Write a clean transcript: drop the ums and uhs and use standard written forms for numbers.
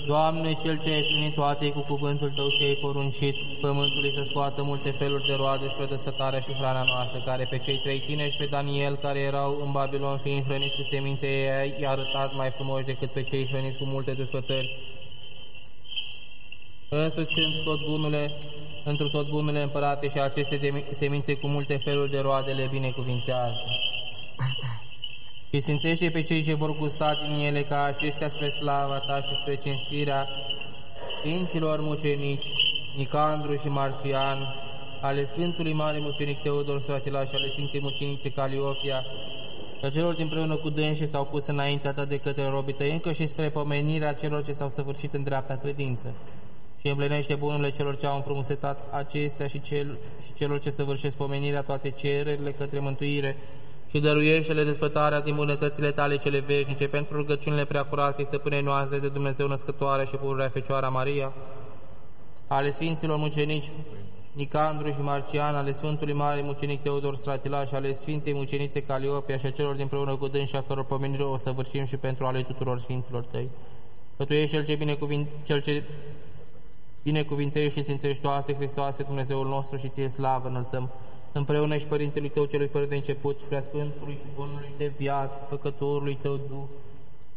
Doamne, Cel ce ai primit toate cu cuvântul Tău și ai poruncit pământului să scoată multe feluri de roade spre dăscătarea și hrana noastră, care pe cei 3 tineri și pe Daniel, care erau în Babilon, fiind hrăniți cu semințe, ei i-a arătat mai frumos decât pe cei hrăniți cu multe desfătări. Însuși sunt întru tot bunurile împărate și aceste semințe cu multe feluri de roade le binecuvintează. Și sfințește pe cei ce vor gusta din ele, ca aceștia spre slava Ta și spre cinstirea Sfinților mucenici Nicandru și Marcian, ale Sfântului Mare Mucenic Teodor Stratila și ale Sfintei Mucenițe Caliofia, că celor dinpreună cu dânsii s-au pus înaintea Ta de către robii Tăi, încă și spre pomenirea celor ce s-au săvârșit în dreapta credință. Și împlinește bunurile celor ce au înfrumusețat acestea și celor ce săvârșesc pomenirea toate cererile către mântuire, și dăruiește-le desfătarea din bunătățile Tale cele veșnice pentru rugăciunile preacuratei stăpânei noastre de Dumnezeu Născătoare și pururea Fecioara Maria, ale Sfinților Mucenici Nicandru și Marcian, ale Sfântului Mare Mucenic Teodor Stratila și ale Sfintei Mucenițe Caliopia și a celor dinpreună cu dânsi, a căror pomenire o săvârșim și pentru ale tuturor Sfinților Tăi. Că Tu ești Cel ce binecuvintești și sfințești toate, Hristoase, Dumnezeul nostru, și Ție slavă înălțăm, împreună și Părintelui Tău celui fără de început și Preasfântului și Bunului de viață, Făcătorului Tău Duh,